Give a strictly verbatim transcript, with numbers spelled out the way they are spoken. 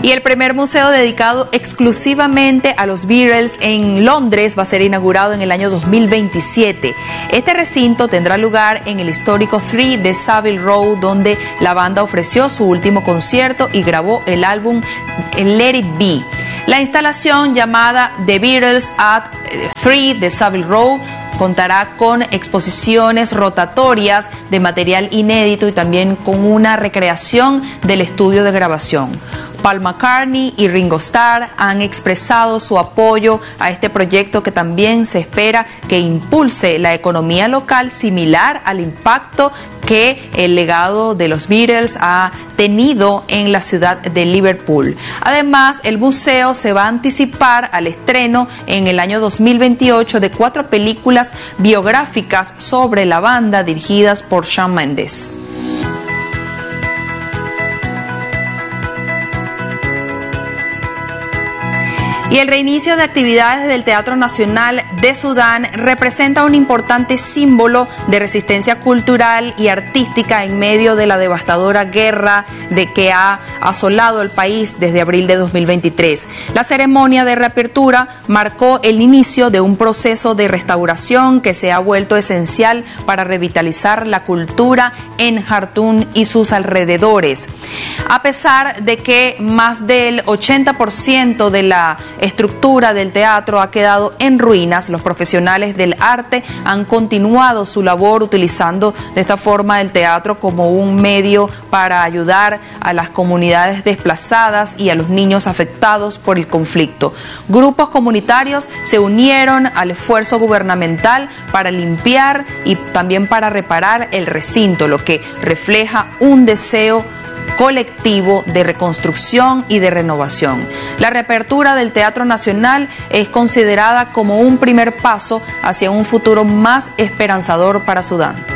Y el primer museo dedicado exclusivamente a los Beatles en Londres va a ser inaugurado en el año dos mil veintisiete. Este recinto tendrá lugar en el histórico tres de Savile Row, donde la banda ofreció su último concierto y grabó el álbum Let It Be. La instalación, llamada The Beatles at tres de Savile Row, contará con exposiciones rotatorias de material inédito y también con una recreación del estudio de grabación. Paul McCartney y Ringo Starr han expresado su apoyo a este proyecto, que también se espera que impulse la economía local, similar al impacto que el legado de los Beatles ha tenido en la ciudad de Liverpool. Además, el museo se va a anticipar al estreno en el año dos mil veintiocho de cuatro películas biográficas sobre la banda dirigidas por Shawn Mendes. Y el reinicio de actividades del Teatro Nacional de Sudán representa un importante símbolo de resistencia cultural y artística en medio de la devastadora guerra de que ha asolado el país desde abril de dos mil veintitrés. La ceremonia de reapertura marcó el inicio de un proceso de restauración que se ha vuelto esencial para revitalizar la cultura en Jartum y sus alrededores. A pesar de que más del ochenta por ciento de la estructura del teatro ha quedado en ruinas, los profesionales del arte han continuado su labor utilizando de esta forma el teatro como un medio para ayudar a las comunidades desplazadas y a los niños afectados por el conflicto. Grupos comunitarios se unieron al esfuerzo gubernamental para limpiar y también para reparar el recinto, lo que refleja un deseo colectivo de reconstrucción y de renovación. La reapertura del Teatro Nacional es considerada como un primer paso hacia un futuro más esperanzador para Sudán.